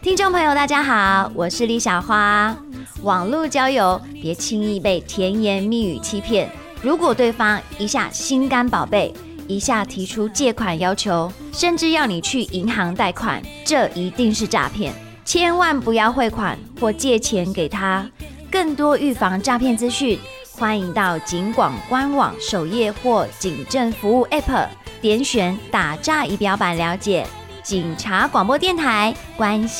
听众朋友大家好，我是李小花。网络交友别轻易被甜言蜜语欺骗，如果对方一下心肝宝贝，一下提出借款要求，甚至要你去银行贷款，这一定是诈骗，千万不要汇款或借钱给他。更多预防诈骗资讯，欢迎到警广官网首页或警政服务 App 点选打诈仪表板了解。警察广播电台关心